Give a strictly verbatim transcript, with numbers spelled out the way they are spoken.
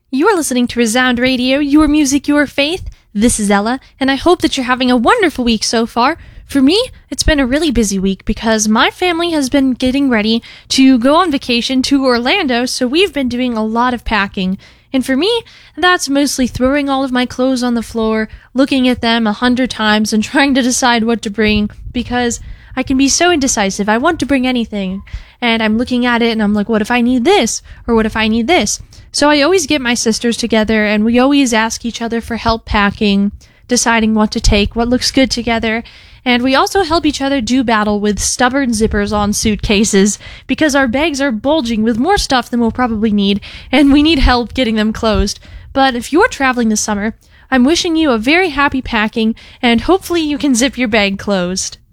You're listening to Resound Radio, your music, your faith. This is Ella, and I hope that you're having a wonderful week so far. For me, it's been a really busy week because my family has been getting ready to go on vacation to Orlando, so we've been doing a lot of packing. And for me, that's mostly throwing all of my clothes on the floor, looking at them a hundred times, and trying to decide what to bring, because I can be so indecisive. I want to bring anything, and I'm looking at it, and I'm like, what if I need this? Or what if I need this? So I always get my sisters together, and we always ask each other for help packing, deciding what to take, what looks good together, and we also help each other do battle with stubborn zippers on suitcases, because our bags are bulging with more stuff than we'll probably need, and we need help getting them closed. But if you're traveling this summer, I'm wishing you a very happy packing, and hopefully you can zip your bag closed.